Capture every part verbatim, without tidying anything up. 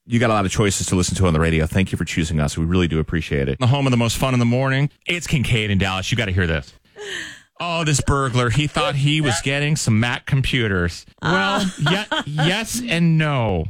You got a lot of choices to listen to on the radio. Thank you for choosing us. We really do appreciate it. The home of the most fun in the morning. It's Kincaid in Dallas. You got to hear this. Oh, this burglar. He thought he was getting some Mac computers. Well, ye- yes and no.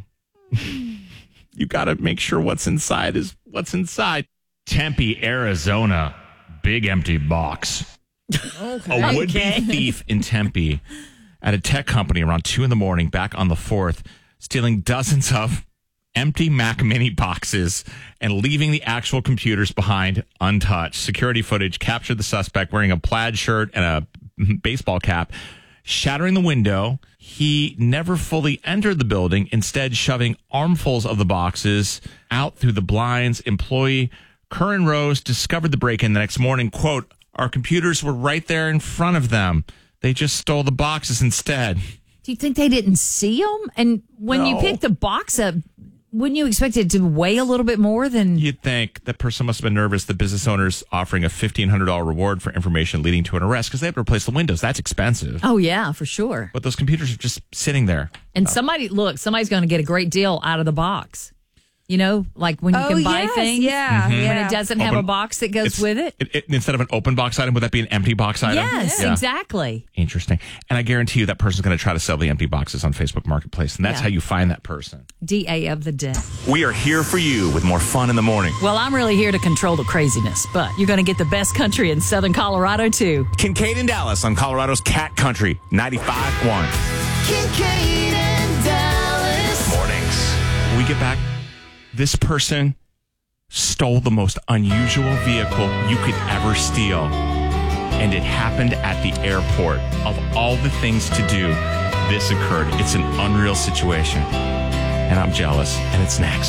You got to make sure what's inside is what's inside. Tempe, Arizona. Big empty box. Okay. A would-be Okay. thief in Tempe at a tech company around two in the morning back on the fourth, stealing dozens of empty Mac Mini boxes and leaving the actual computers behind untouched. Security footage captured the suspect wearing a plaid shirt and a baseball cap, shattering the window. He never fully entered the building, instead shoving armfuls of the boxes out through the blinds. Employee Curran Rose discovered the break-in the next morning. Quote, "Our computers were right there in front of them. They just stole the boxes instead." Do you think they didn't see them? And when you No. picked the box up, wouldn't you expect it to weigh a little bit more than... You'd think that person must have been nervous. The business owner's offering a fifteen hundred dollars reward for information leading to an arrest because they have to replace the windows. That's expensive. Oh, yeah, for sure. But those computers are just sitting there. And somebody, look, somebody's going to get a great deal out of the box. You know, like when you Oh, can buy yes, things. yeah, When yeah. it doesn't have Open- a box that goes It's- with it. It, it. Instead of an open box item, would that be an empty box item? Yes, Yeah. exactly. Interesting. And I guarantee you that person's going to try to sell the empty boxes on Facebook Marketplace. And that's Yeah. how you find that person. D A of the day. We are here for you with more fun in the morning. Well, I'm really here to control the craziness, but you're going to get the best country in Southern Colorado, too. Kincaid in Dallas on Colorado's Cat Country, ninety-five point one. Kincaid and Dallas. Mornings. We get back. This person stole the most unusual vehicle you could ever steal. And it happened at the airport. Of all the things to do, this occurred. It's an unreal situation. And I'm jealous. And it's next.